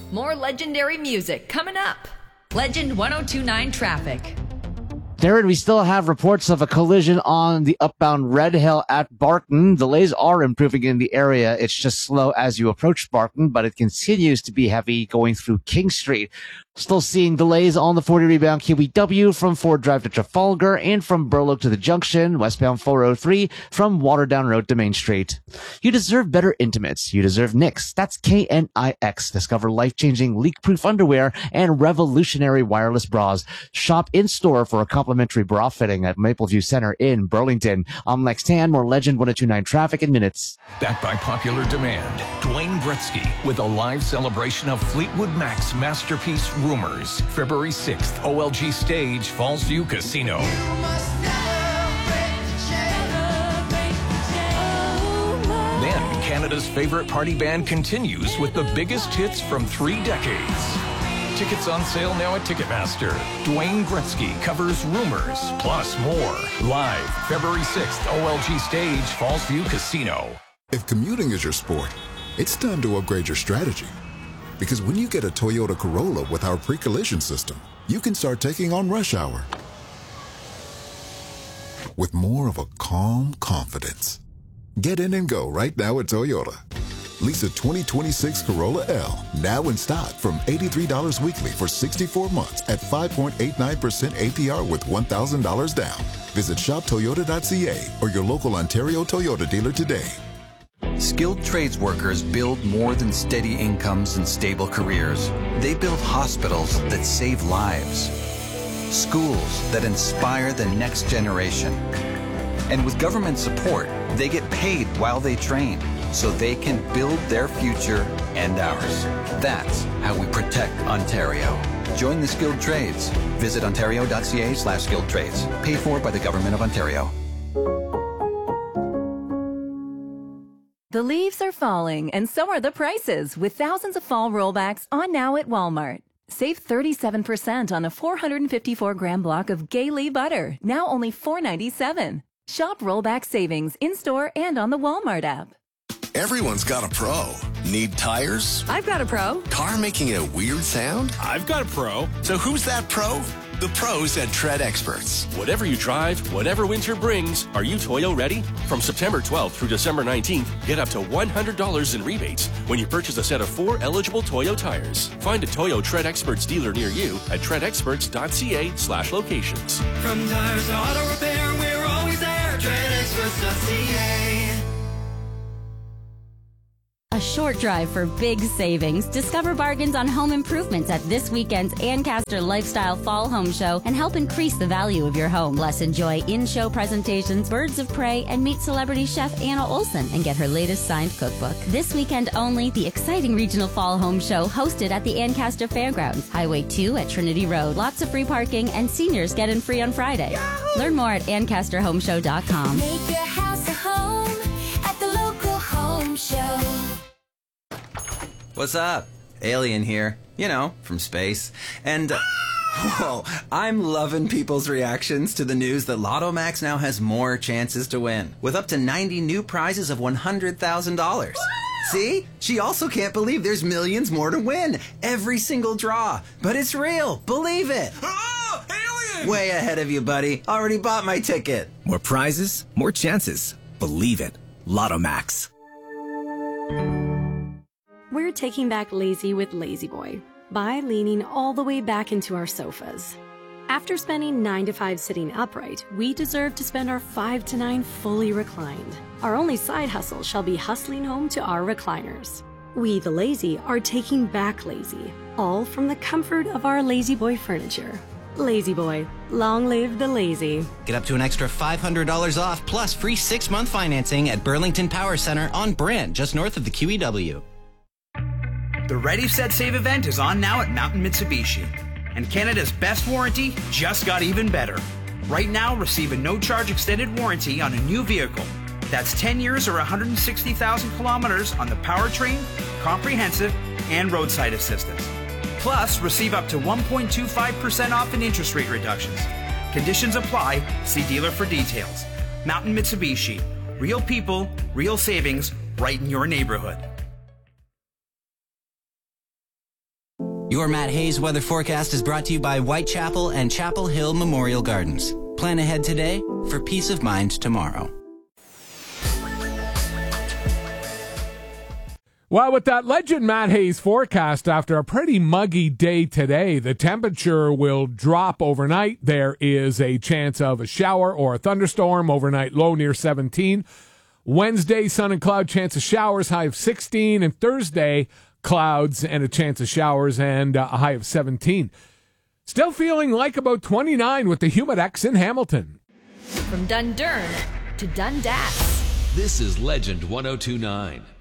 More legendary music coming up. Legend 1029 traffic. Darren, we still have reports of a collision on the upbound Red Hill at Barton. Delays are improving in the area. It's just slow as you approach Barton, but it continues to be heavy going through King Street. Still seeing delays on the 40 rebound QEW from Ford Drive to Trafalgar and from Burloak to the Junction, westbound 403 from Waterdown Road to Main Street. You deserve better intimates. You deserve Knix. That's KNIX. Discover life-changing leak-proof underwear and revolutionary wireless bras. Shop in-store for a complimentary bra fitting at Mapleview Center in Burlington. I'm Lex Tan. More Legend 1029 traffic in minutes. Backed by popular demand, Dwayne Gretzky with a live celebration of Fleetwood Mac's masterpiece Rumors. February 6th, OLG Stage, Fallsview Casino. Then Canada's favorite party band continues with the biggest hits from 3 decades. Tickets on sale now at Ticketmaster. Dwayne Gretzky covers Rumors, plus more. Live, February 6th, OLG Stage, Fallsview Casino. If commuting is your sport, it's time to upgrade your strategy. Because when you get a Toyota Corolla with our pre-collision system, you can start taking on rush hour with more of a calm confidence. Get in and go right now at Toyota. Lease a 2026 Corolla L, now in stock from $83 weekly for 64 months at 5.89% APR with $1,000 down. Visit shoptoyota.ca or your local Ontario Toyota dealer today. Skilled trades workers build more than steady incomes and stable careers. They build hospitals that save lives, schools that inspire the next generation. And with government support, they get paid while they train, so they can build their future and ours. That's how we protect Ontario. Join the skilled trades. Visit ontario.ca/skilled trades. Paid for by the Government of Ontario. The leaves are falling, and so are the prices, with thousands of fall rollbacks on now at Walmart. Save 37% on a 454-gram block of Gaylee butter, now only $4.97. Shop rollback savings in-store and on the Walmart app. Everyone's got a pro. Need tires? I've got a pro. Car making a weird sound? I've got a pro. So who's that pro? The pros at Tread Experts. Whatever you drive, whatever winter brings, are you Toyo ready? From September 12th through December 19th, get up to $100 in rebates when you purchase a set of 4 eligible Toyo tires. Find a Toyo Tread Experts dealer near you at treadexperts.ca/locations. From tires to auto repair, we're always there. TreadExperts.ca. A short drive for big savings. Discover bargains on home improvements at this weekend's Ancaster Lifestyle Fall Home Show and help increase the value of your home. Plus, enjoy in-show presentations, Birds of Prey, and meet celebrity chef Anna Olson and get her latest signed cookbook. This weekend only, the exciting regional Fall Home Show hosted at the Ancaster Fairgrounds, Highway 2 at Trinity Road. Lots of free parking, and seniors get in free on Friday. Yahoo! Learn more at ancasterhomeshow.com. Make your house a home at the local home show. What's up? Alien here. You know, from space. And, whoa, I'm loving people's reactions to the news that Lotto Max now has more chances to win, with up to 90 new prizes of $100,000. See? She also can't believe there's millions more to win. Every single draw. But it's real. Believe it. Oh, alien! Way ahead of you, buddy. Already bought my ticket. More prizes, more chances. Believe it. Lotto Max. We're taking back lazy with La-Z-Boy by leaning all the way back into our sofas. After spending 9 to 5 sitting upright, we deserve to spend our 5 to 9 fully reclined. Our only side hustle shall be hustling home to our recliners. We, the lazy, are taking back lazy, all from the comfort of our La-Z-Boy furniture. La-Z-Boy, long live the lazy. Get up to an extra $500 off plus free 6-month financing at Burlington Power Center on Brand, just north of the QEW. The Ready, Set, Save event is on now at Mountain Mitsubishi. And Canada's best warranty just got even better. Right now, receive a no-charge extended warranty on a new vehicle. That's 10 years or 160,000 kilometers on the powertrain, comprehensive, and roadside assistance. Plus, receive up to 1.25% off in interest rate reductions. Conditions apply. See dealer for details. Mountain Mitsubishi. Real people, real savings, right in your neighborhood. Your Matt Hayes weather forecast is brought to you by Whitechapel and Chapel Hill Memorial Gardens. Plan ahead today for peace of mind tomorrow. Well, with that Legend Matt Hayes forecast, after a pretty muggy day today, the temperature will drop overnight. There is a chance of a shower or a thunderstorm, overnight low near 17. Wednesday, sun and cloud, chance of showers, high of 16. And Thursday, clouds and a chance of showers and a high of 17. Still feeling like about 29 with the Humidex in Hamilton. From Dundurn to Dundas. This is Legend 102.9.